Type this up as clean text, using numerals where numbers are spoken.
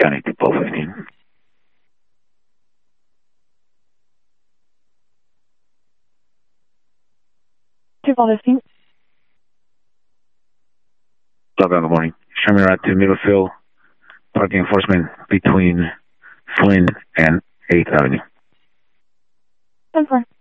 County Depot 15. Depot 15. Good morning. Show me right to Middlefield. Parking enforcement between Flynn and 8th Avenue. 10-4.